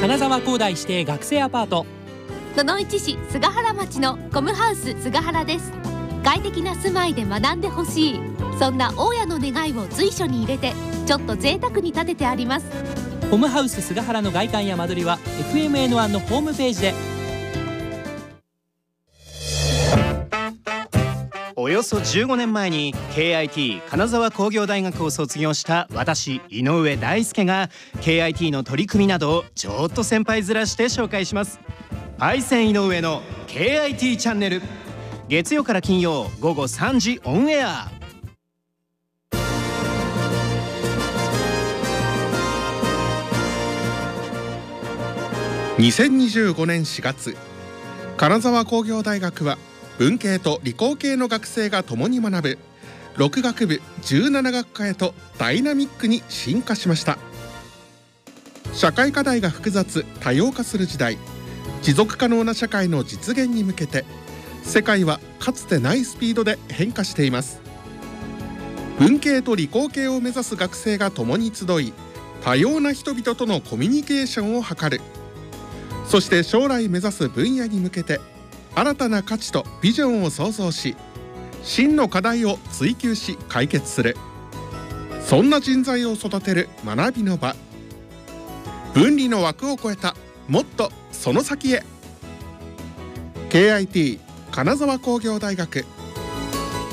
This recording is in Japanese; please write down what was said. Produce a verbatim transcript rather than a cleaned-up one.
金沢工大指定学生アパート。 野々市市菅原町のコムハウス菅原です。快適な住まいで学んでほしい、そんな大家の願いを随所に入れてちょっと贅沢に建ててあります。 コムハウス菅原の外観や間取りは エフエムエヌワン のホームページで。 およそじゅうごねんまえに ケーアイティー 金沢工業大学を卒業した私井上大輔が ケーアイティー の取り組みなどをちょっと先輩面して紹介します。パイセン井上の ケーアイティー チャンネル、月曜から金曜午後さんじオンエア。 にせんにじゅうごねんしがつ、金沢工業大学は文系と理工系の学生が共に学ぶろく学部じゅうなな学科へとダイナミックに進化しました。社会課題が複雑多様化する時代、持続可能な社会の実現に向けて世界はかつてないスピードで変化しています。文系と理工系を目指す学生が共に集い、多様な人々とのコミュニケーションを図る。そして将来目指す分野に向けて新たな価値とビジョンを創造し、真の課題を追求し解決する、そんな人材を育てる学びの場。分離の枠を超えたもっとその先へ。 ケーアイティー 金沢工業大学